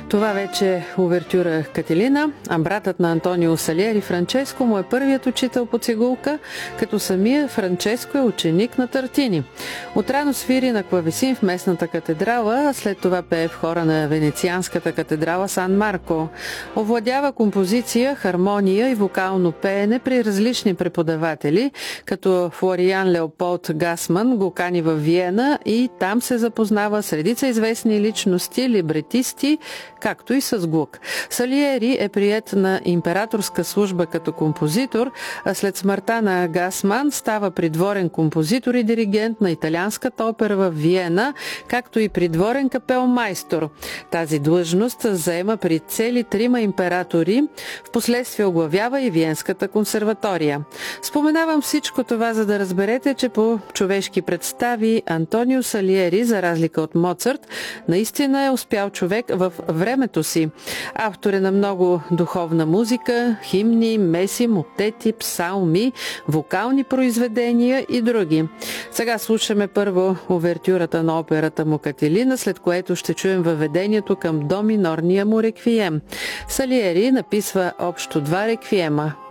Това вече е увертюра Кателина, а братът на Антонио Салиери, Франческо, му е първият учител по цигулка, като самия Франческо е ученик на Тартини. Отрано свири на клавесин в местната катедрала, а след това пее в хора на венецианската катедрала Сан Марко. Овладява композиция, хармония и вокално пеене при различни преподаватели, като Флориан Леополд Гасман го кани във Виена и там се запознава с редица известни личности, либретисти, както и с Глук. Салиери е приет на императорска служба като композитор, а след смъртта на Гасман става придворен композитор и диригент на италианската опера в Виена, както и придворен капелмайстор. Тази длъжност заема при цели 3 императори, впоследствие оглавява и Виенската консерватория. Споменавам всичко това, за да разберете, че по човешки представи Антонио Салиери, за разлика от Моцарт, наистина е успял човек в времето си. Автор е на много духовна музика, химни, меси, мотети, псалми, вокални произведения и други. Сега слушаме първо увертюрата на операта му Кателина, след което ще чуем въведението към до минорния му реквием. Салиери написва общо 2 реквиема.